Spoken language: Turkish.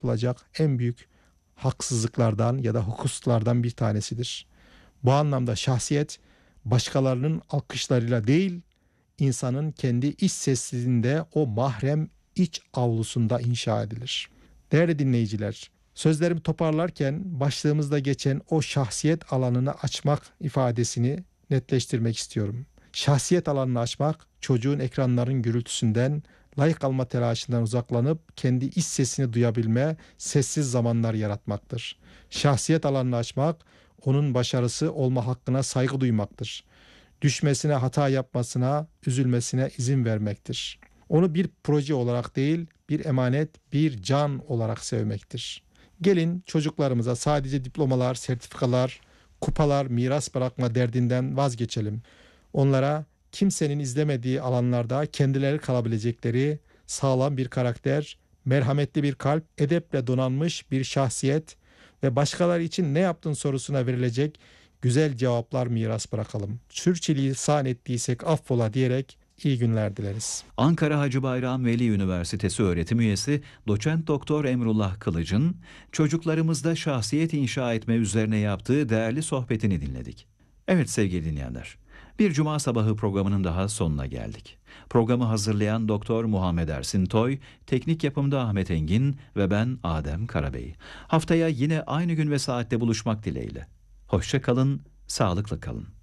yapılacak en büyük haksızlıklardan ya da hukuslardan bir tanesidir. Bu anlamda şahsiyet başkalarının alkışlarıyla değil, insanın kendi iç sessizliğinde o mahrem iç avlusunda inşa edilir. Değerli dinleyiciler, sözlerimi toparlarken başlığımızda geçen o şahsiyet alanını açmak ifadesini netleştirmek istiyorum. Şahsiyet alanını açmak, çocuğun ekranların gürültüsünden, layık alma telaşından uzaklanıp kendi iç sesini duyabilme, sessiz zamanlar yaratmaktır. Şahsiyet alanını açmak, onun başarısı olma hakkına saygı duymaktır. Düşmesine, hata yapmasına, üzülmesine izin vermektir. Onu bir proje olarak değil, bir emanet, bir can olarak sevmektir. Gelin çocuklarımıza sadece diplomalar, sertifikalar, kupalar, miras bırakma derdinden vazgeçelim. Onlara kimsenin izlemediği alanlarda kendileri kalabilecekleri sağlam bir karakter, merhametli bir kalp, edeple donanmış bir şahsiyet ve başkaları için ne yaptın sorusuna verilecek güzel cevaplar miras bırakalım. Sürçülisan ettiysek affola diyerek iyi günler dileriz. Ankara Hacı Bayram Veli Üniversitesi öğretim üyesi Doçent Doktor Emrullah Kılıç'ın çocuklarımızda şahsiyet inşa etme üzerine yaptığı değerli sohbetini dinledik. Evet sevgili dinleyenler, bir cuma sabahı programının daha sonuna geldik. Programı hazırlayan Doktor Muhammed Ersin Toy, teknik yapımda Ahmet Engin ve ben Adem Karabey. Haftaya yine aynı gün ve saatte buluşmak dileğiyle. Hoşça kalın, sağlıklı kalın.